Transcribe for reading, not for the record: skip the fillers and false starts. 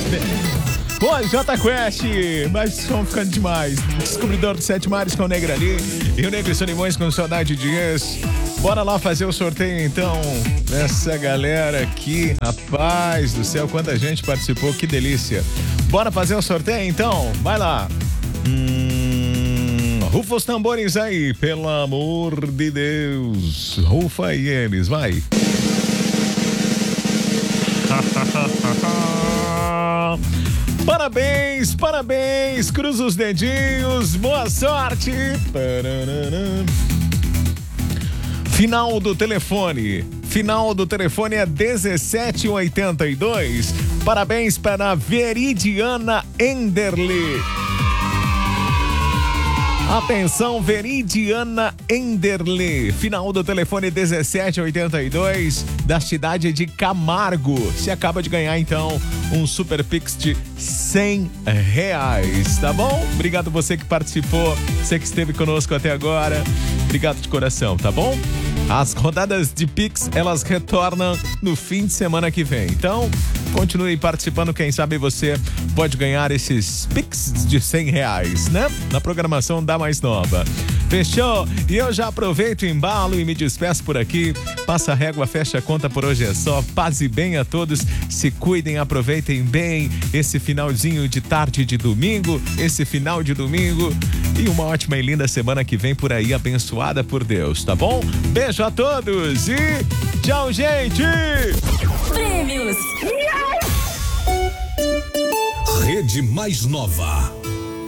Pô, Jota Quest, mas estão ficando demais. Descobridor dos Sete Mares com o Negra ali e o Negro e Solimões com Saudade de Dias. Bora lá fazer o sorteio então dessa galera aqui. Rapaz do céu, quanta gente participou, que delícia. Bora fazer o sorteio então? Vai lá. Rufa os tambores aí, pelo amor de Deus. Rufa aí eles, vai. Parabéns, parabéns, cruza os dedinhos, boa sorte. Final do telefone é 1782. Parabéns para a Veridiana Enderle. Atenção, Veridiana Enderle. Final do telefone 1782, da cidade de Camargo. Você acaba de ganhar, então, um Super Pix de R$100, tá bom? Obrigado você que participou, você que esteve conosco até agora. Obrigado de coração, tá bom? As rodadas de Pix, elas retornam no fim de semana que vem. Então, continue participando, quem sabe você pode ganhar esses Pix de R$100, né? Na programação da Mais Nova. Fechou? E eu já aproveito o embalo e me despeço por aqui. Passa a régua, fecha a conta, por hoje é só. Paz e bem a todos. Se cuidem, aproveitem bem esse finalzinho de tarde de domingo, esse final de domingo. E uma ótima e linda semana que vem por aí, abençoada por Deus, tá bom? Beijo a todos e tchau, gente! Prêmios! Rede Mais Nova.